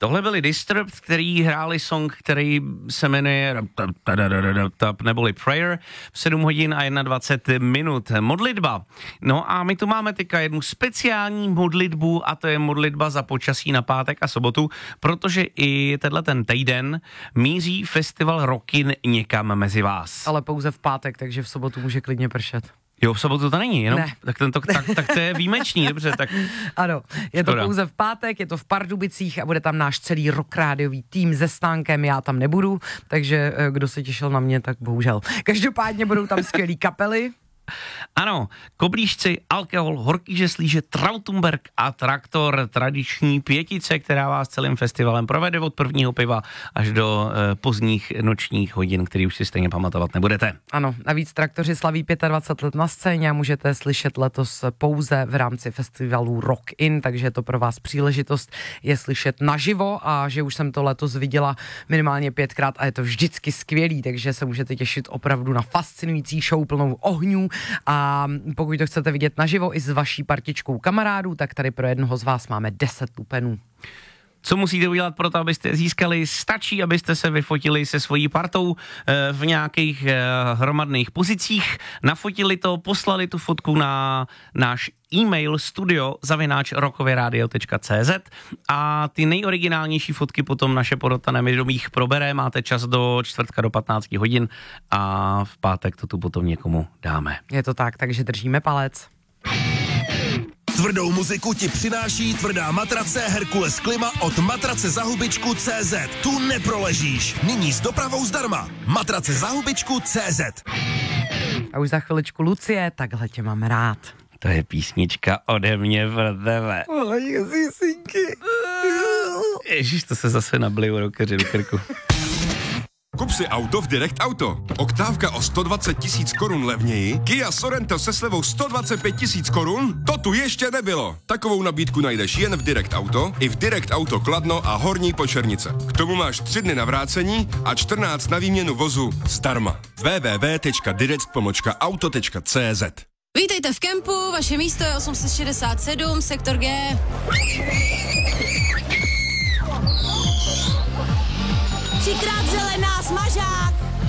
Tohle byli Disturbed, který hráli song, který se jmenuje neboli Prayer v 7 hodin a 21 minut. Modlitba. No a my tu máme teďka jednu speciální modlitbu a to je modlitba za počasí na pátek a sobotu, protože i ten týden míří festival Rockin někam mezi vás. Ale pouze v pátek, takže v sobotu může klidně pršet. Jo, v sobotu to není, jenom? Ne. Tak to je výjimečný, dobře, tak... Ano, je to pouze v pátek, je to v Pardubicích a bude tam náš celý rock rádiový tým se Stánkem, já tam nebudu, takže kdo se těšil na mě, tak bohužel. Každopádně budou tam skvělý kapely. Ano, Koblížci, Alkohol, Horký žeslíže, Trautumberg a Traktor, tradiční pětice, která vás celým festivalem provede od prvního piva až do pozdních nočních hodin, který už si stejně pamatovat nebudete. Ano, navíc Traktoři slaví 25 let na scéně a můžete slyšet letos pouze v rámci festivalu Rock In, takže je to pro vás příležitost je slyšet naživo a že už jsem to letos viděla minimálně 5krát a je to vždycky skvělý, takže se můžete těšit opravdu na fascinující show plnou ohňů. A pokud to chcete vidět naživo i s vaší partičkou kamarádů, tak tady pro jednoho z vás máme 10 lupenů. Co musíte udělat pro to, abyste je získali? Stačí, abyste se vyfotili se svojí partou v nějakých hromadných pozicích, nafotili to, poslali tu fotku na náš e-mail studio@rockovyradio.cz a ty nejoriginálnější fotky potom naše porota Nevědomých probere. Máte čas do čtvrtka do 15 hodin a v pátek to tu potom někomu dáme. Je to tak, takže držíme palec. Tvrdou muziku ti přináší tvrdá matrace Herkules Klima od matracezahubičku.cz. Tu neproležíš. Nyní s dopravou zdarma. Matracezahubičku.cz. A už za chviličku Lucie, takhle tě mám rád. To je písnička ode mě pro tebe. Ježíš, to se zase nabliju rockeři do krku. Kup si auto v Direct Auto. Oktávka o 120 000 korun levněji, Kia Sorento se slevou 125 000 korun? To tu ještě nebylo. Takovou nabídku najdeš jen v Direct Auto, i v Direct Auto Kladno a Horní Počernice. K tomu máš 3 dny na vrácení a 14 na výměnu vozu zdarma. www.direct.auto.cz. Vítejte v kempu, vaše místo je 867, sektor G. Třikrát zelená, smažák!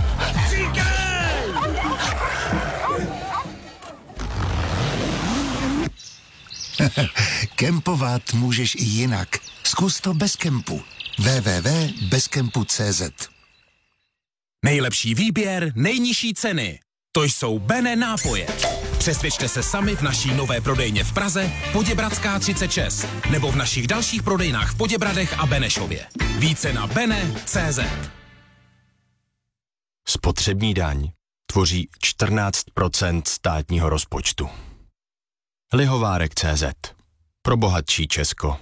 Kempovat můžeš i jinak. Zkus to bez kempu. www.bezkempu.cz. Nejlepší výběr, nejnižší ceny. To jsou Bene nápoje. Přesvědčte se sami v naší nové prodejně v Praze, Poděbradská 36, nebo v našich dalších prodejnách v Poděbradech a Benešově. Více na bene.cz. Spotřební daň tvoří 14% státního rozpočtu. Lihovárek.cz. Pro bohatší Česko.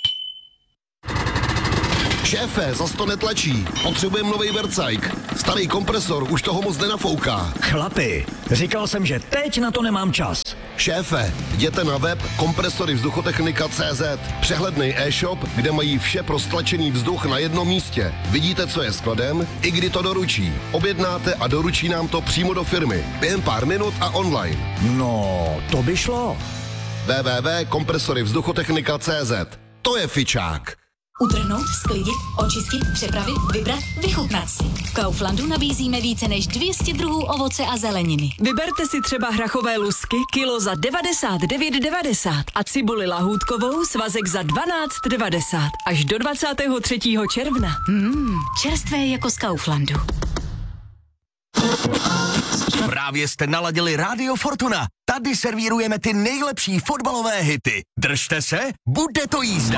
Šéfe, zas to netlačí. Potřebujeme nový vercajk. Starý kompresor už toho moc nenafouká. Chlapi, říkal jsem, že teď na to nemám čas. Šéfe, jděte na web kompresorivzduchotechnika.cz. Přehledný e-shop, kde mají vše pro stlačený vzduch na jednom místě. Vidíte, co je skladem, i kdy to doručí. Objednáte a doručí nám to přímo do firmy. Během pár minut a online. No, to by šlo. www.kompresorivzduchotechnika.cz. To je fičák. Utrhnout, sklidit, očistit, přepravit, vybrat, vychutnat si. V Kauflandu nabízíme více než 200 druhů ovoce a zeleniny. Vyberte si třeba hrachové lusky, kilo za 99,90 a cibuli lahůdkovou, svazek za 12,90 až do 23. června. Čerstvé jako z Kauflandu. Právě jste naladili Rádio Fortuna. Tady servírujeme ty nejlepší fotbalové hity. Držte se, bude to jízda.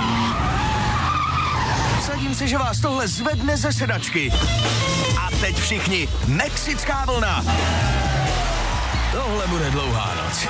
Vsadím se, že vás tohle zvedne ze sedačky. A teď všichni, mexická vlna. Tohle bude dlouhá noc.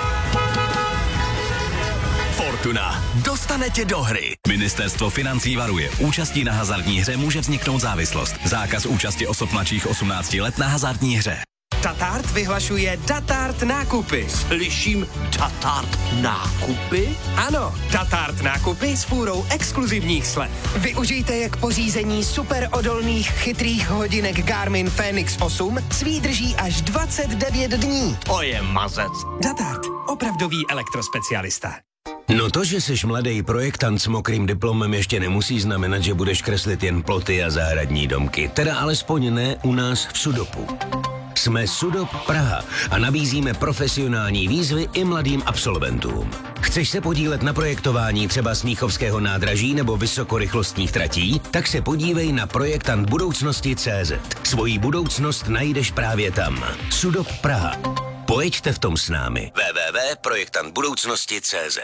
Fortuna. Dostane tě do hry. Ministerstvo financí varuje. Účastí na hazardní hře může vzniknout závislost. Zákaz účasti osob mladších 18 let na hazardní hře. Tatart vyhlašuje Tatart nákupy. Slyším Tatart nákupy? Ano, Tatart nákupy s fůrou exkluzivních slev. Využijte je k pořízení superodolných chytrých hodinek Garmin Fenix 8 s výdrží až 29 dní. To je mazec. Tatart, opravdový elektrospecialista. No to, že jsi mladý projektant s mokrým diplomem, ještě nemusí znamenat, že budeš kreslit jen ploty a zahradní domky. Teda alespoň ne u nás v Sudopu. Jsme Sudop Praha a nabízíme profesionální výzvy i mladým absolventům. Chceš se podílet na projektování třeba Smíchovského nádraží nebo vysokorychlostních tratí? Tak se podívej na projektant budoucnosti.cz. Svoji budoucnost najdeš právě tam. Sudop Praha. Pojeďte v tom s námi. www.projektantbudoucnosti.cz.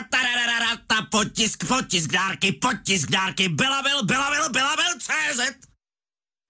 Potisk dárky, byla CZ.